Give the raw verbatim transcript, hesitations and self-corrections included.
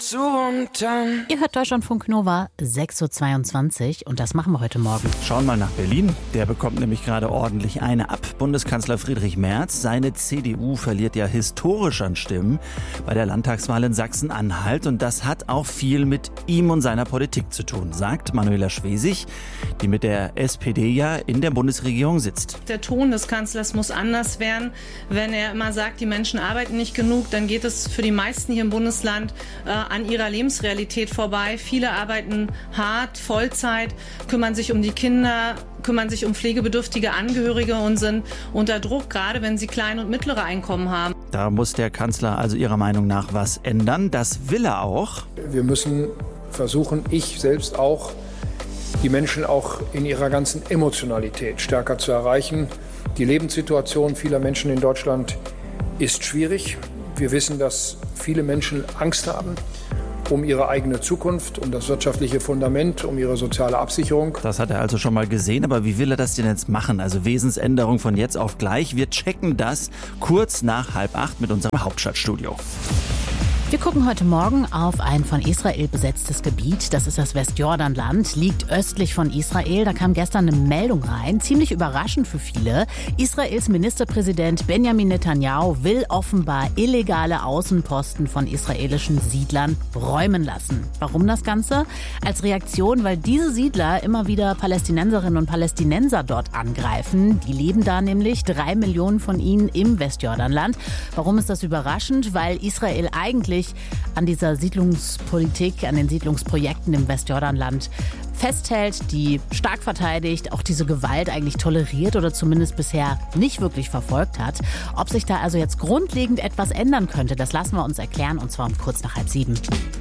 zu und dann... Ihr hört Deutschlandfunk Nova, sechs Uhr zweiundzwanzig und das machen wir heute Morgen. Schauen mal nach Berlin. Der bekommt nämlich gerade ordentlich eine ab. Bundeskanzler Friedrich Merz, seine C D U verliert ja historisch an Stimmen bei der Landtagswahl in Sachsen-Anhalt. Und das hat auch viel mit ihm und seiner Politik zu tun, sagt Manuela Schwesig, die mit der S P D ja in der Bundesregierung sitzt. Der Ton des Kanzlers muss anders werden. Wenn er immer sagt, die Menschen arbeiten nicht genug, dann geht es für die meisten hier im Bundesland äh, an ihrer Lebensrealität vorbei. Viele arbeiten hart, Vollzeit, kümmern sich um die Kinder, kümmern sich um pflegebedürftige Angehörige und sind unter Druck, gerade wenn sie kleine und mittlere Einkommen haben. Da muss der Kanzler also Ihrer Meinung nach was ändern. Das will er auch. Wir müssen versuchen, ich selbst auch, die Menschen auch in ihrer ganzen Emotionalität stärker zu erreichen. Die Lebenssituation vieler Menschen in Deutschland ist schwierig. Wir wissen, dass viele Menschen Angst haben um ihre eigene Zukunft, um das wirtschaftliche Fundament, um ihre soziale Absicherung. Das hat er also schon mal gesehen, aber wie will er das denn jetzt machen? Also Wesensänderung von jetzt auf gleich. Wir checken das kurz nach halb acht mit unserem Hauptstadtstudio. Wir gucken heute Morgen auf ein von Israel besetztes Gebiet. Das ist das Westjordanland, liegt östlich von Israel. Da kam gestern eine Meldung rein, ziemlich überraschend für viele. Israels Ministerpräsident Benjamin Netanyahu will offenbar illegale Außenposten von israelischen Siedlern räumen lassen. Warum das Ganze? Als Reaktion, weil diese Siedler immer wieder Palästinenserinnen und Palästinenser dort angreifen. Die leben da nämlich, drei Millionen von ihnen im Westjordanland. Warum ist das überraschend? Weil Israel eigentlich an dieser Siedlungspolitik, an den Siedlungsprojekten im Westjordanland festhält, die stark verteidigt, auch diese Gewalt eigentlich toleriert oder zumindest bisher nicht wirklich verfolgt hat. Ob sich da also jetzt grundlegend etwas ändern könnte, das lassen wir uns erklären und zwar um kurz nach halb sieben.